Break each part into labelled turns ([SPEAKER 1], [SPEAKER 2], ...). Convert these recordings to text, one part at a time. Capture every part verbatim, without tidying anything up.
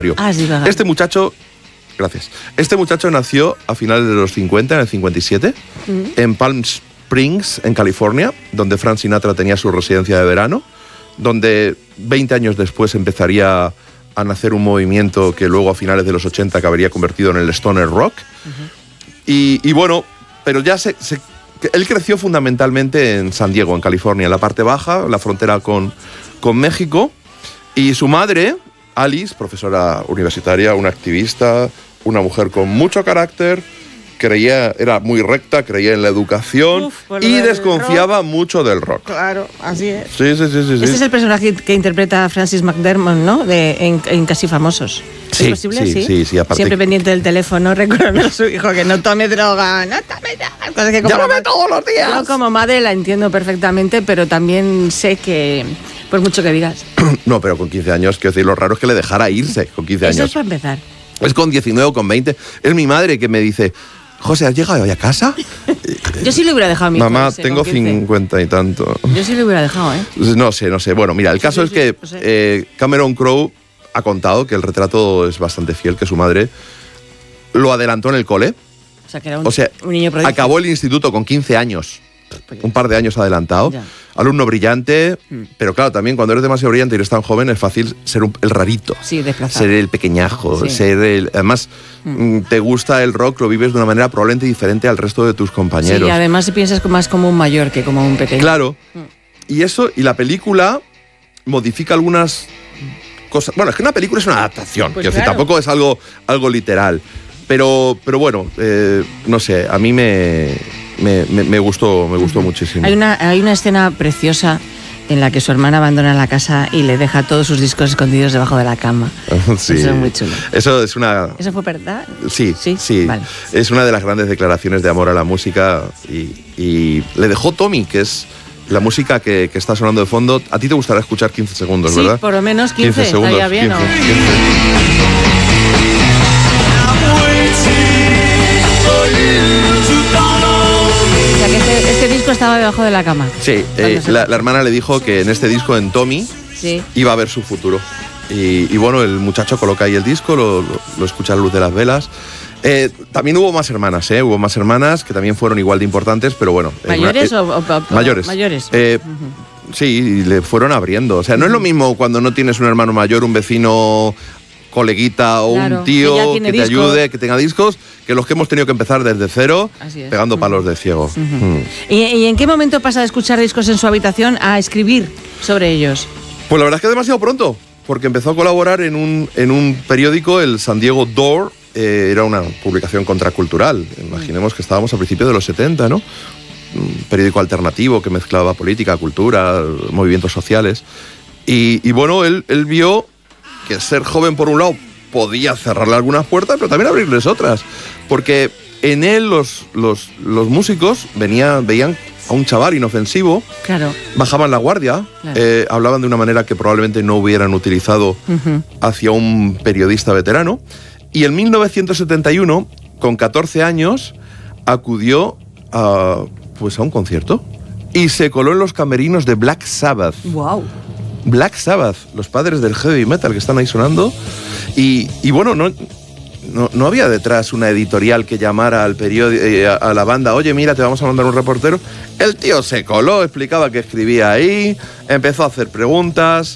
[SPEAKER 1] Ah, sí, va.
[SPEAKER 2] Este muchacho, gracias. Este muchacho nació a finales de los cincuenta, en el cincuenta y siete, uh-huh. en Palm Springs, en California, donde Frank Sinatra tenía su residencia de verano, donde veinte años después empezaría a nacer un movimiento que luego a finales de los ochenta acabaría convertido en el stoner rock. Uh-huh. y, y bueno, pero ya se, se, él creció fundamentalmente en San Diego, en California, en la parte baja, la frontera con, con México, y su madre, Alice, profesora universitaria, una activista, una mujer con mucho carácter, creía, era muy recta, creía en la educación. Uf, y desconfiaba rock. mucho del rock.
[SPEAKER 1] Claro, así es.
[SPEAKER 2] Sí, sí, sí, sí.
[SPEAKER 1] Este
[SPEAKER 2] sí.
[SPEAKER 1] es el personaje que interpreta Francis McDermott, ¿no? De, en, en Casi Famosos. ¿Es
[SPEAKER 2] sí,
[SPEAKER 1] posible?
[SPEAKER 2] Sí,
[SPEAKER 1] sí,
[SPEAKER 2] sí, sí. Aparte
[SPEAKER 1] siempre pendiente del teléfono, recordando a su hijo que no tome droga, no tome droga. Cosas que como
[SPEAKER 2] ¡llámame todos los días!
[SPEAKER 1] Yo como madre la entiendo perfectamente, pero también sé que, por mucho que digas...
[SPEAKER 2] No, pero con quince años, quiero decir, lo raro es que le dejara irse con quince años.
[SPEAKER 1] Eso es para empezar.
[SPEAKER 2] Es con diecinueve o con veinte. Es mi madre que me dice... José, ¿has llegado hoy a casa?
[SPEAKER 1] Yo sí le hubiera dejado a mi hijo.
[SPEAKER 2] Mamá,
[SPEAKER 1] ese,
[SPEAKER 2] tengo cincuenta y tanto.
[SPEAKER 1] Yo sí le hubiera dejado, ¿eh?
[SPEAKER 2] No sé, no sé. Bueno, mira, el
[SPEAKER 1] sí,
[SPEAKER 2] caso
[SPEAKER 1] sí,
[SPEAKER 2] es que
[SPEAKER 1] sí,
[SPEAKER 2] eh, Cameron Crowe ha contado que el retrato es bastante fiel, que su madre lo adelantó en el cole.
[SPEAKER 1] O sea, que era un,
[SPEAKER 2] o sea,
[SPEAKER 1] un niño prodigio.
[SPEAKER 2] Acabó el instituto con quince años. Un par de años adelantado. Ya. Alumno brillante, mm. pero claro, también cuando eres demasiado brillante y eres tan joven es fácil ser un, el rarito.
[SPEAKER 1] Sí, desplazado.
[SPEAKER 2] Ser el pequeñajo, sí. ser el... Además, mm. te gusta el rock, lo vives de una manera probablemente diferente al resto de tus compañeros.
[SPEAKER 1] Sí, y además piensas más como un mayor que como un pequeño.
[SPEAKER 2] Claro. Mm. Y eso, y la película modifica algunas cosas... Bueno, es que una película es una adaptación, pues claro. decir, tampoco es algo, algo literal. Pero, pero bueno, eh, no sé, a mí me... Me, me, me gustó, me gustó uh-huh. muchísimo.
[SPEAKER 1] Hay una, hay una escena preciosa en la que su hermana abandona la casa y le deja todos sus discos escondidos debajo de la cama.
[SPEAKER 2] Sí.
[SPEAKER 1] Eso es muy chulo.
[SPEAKER 2] Eso es una...
[SPEAKER 1] ¿Eso fue verdad?
[SPEAKER 2] Sí, sí. sí.
[SPEAKER 1] Vale.
[SPEAKER 2] Es una de las grandes declaraciones de amor a la música y, y le dejó Tommy, que es la música que, que está sonando de fondo. A ti te gustará escuchar quince segundos,
[SPEAKER 1] sí,
[SPEAKER 2] ¿verdad?
[SPEAKER 1] Sí, por lo menos quince,
[SPEAKER 2] quince segundos.
[SPEAKER 1] Estaría bien,
[SPEAKER 2] quince,
[SPEAKER 1] ¿no?
[SPEAKER 2] quince.
[SPEAKER 1] Este disco estaba debajo de la cama.
[SPEAKER 2] Sí, eh, la, la hermana le dijo que en este disco, en Tommy,
[SPEAKER 1] sí.
[SPEAKER 2] iba a ver su futuro. Y, y bueno, el muchacho coloca ahí el disco, lo, lo, lo escucha a la luz de las velas. Eh, también hubo más hermanas, ¿eh? Hubo más hermanas que también fueron igual de importantes, pero bueno.
[SPEAKER 1] ¿Mayores
[SPEAKER 2] una, eh,
[SPEAKER 1] o, o, o
[SPEAKER 2] mayores?
[SPEAKER 1] Mayores.
[SPEAKER 2] Eh, uh-huh. Sí, y le fueron abriendo. O sea, no uh-huh. es lo mismo cuando no tienes un hermano mayor, un vecino, coleguita o claro, un tío que, que te discos. ayude, que tenga discos, que los que hemos tenido que empezar desde cero, pegando uh-huh. palos de ciego.
[SPEAKER 1] Uh-huh. Mm. ¿Y, ¿Y en qué momento pasa de escuchar discos en su habitación a escribir sobre ellos?
[SPEAKER 2] Pues la verdad es que demasiado pronto, porque empezó a colaborar en un, en un periódico, el San Diego Door, eh, era una publicación contracultural. Imaginemos que estábamos a principios de los setenta, ¿no? Un periódico alternativo que mezclaba política, cultura, movimientos sociales. Y, y bueno, él, él vio que ser joven, por un lado, podía cerrarle algunas puertas, pero también abrirles otras. Porque en él los, los, los músicos venían, veían a un chaval inofensivo,
[SPEAKER 1] claro.
[SPEAKER 2] bajaban la guardia, claro. eh, hablaban de una manera que probablemente no hubieran utilizado uh-huh. hacia un periodista veterano. Y en mil novecientos setenta y uno, con catorce años, acudió a, pues a un concierto y se coló en los camerinos de Black Sabbath.
[SPEAKER 1] ¡Wow!
[SPEAKER 2] Black Sabbath, los padres del heavy metal que están ahí sonando. Y, y bueno, no, no, no había detrás una editorial que llamara al periódico, eh, a, a la banda, oye, mira, te vamos a mandar un reportero. El tío se coló, explicaba que escribía ahí, empezó a hacer preguntas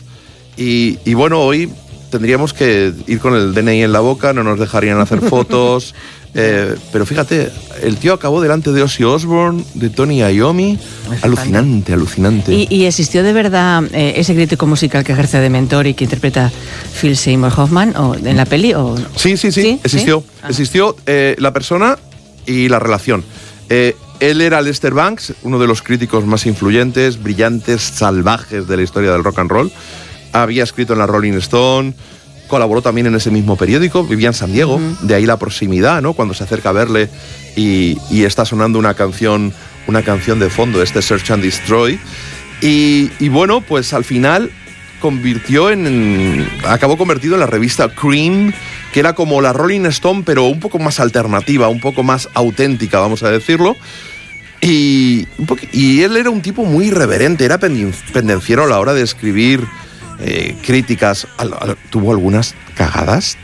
[SPEAKER 2] y, y bueno, hoy tendríamos que ir con el D N I en la boca, no nos dejarían hacer fotos. Eh, pero fíjate, el tío acabó delante de Ozzy Osbourne, de Tony Iommi. Alucinante, alucinante.
[SPEAKER 1] ¿Y, y existió de verdad eh, ese crítico musical que ejerce de mentor y que interpreta Phil Seymour Hoffman o, en la peli? O...
[SPEAKER 2] Sí, sí, sí, ¿Sí? existió. ¿Sí? Ah. Existió eh, la persona y la relación. Eh, él era Lester Bangs, uno de los críticos más influyentes, brillantes, salvajes de la historia del rock and roll. Había escrito en la Rolling Stone, colaboró también en ese mismo periódico, vivía en San Diego, uh-huh. de ahí la proximidad, ¿no? Cuando se acerca a verle y, y está sonando una canción, una canción de fondo, este Search and Destroy. Y, y bueno, pues al final convirtió en, en... acabó convertido en la revista Cream, que era como la Rolling Stone, pero un poco más alternativa, un poco más auténtica, vamos a decirlo. Y, un po- y él era un tipo muy irreverente, era pendenciero a la hora de escribir eh, críticas, al, al, tuvo algunas cagadas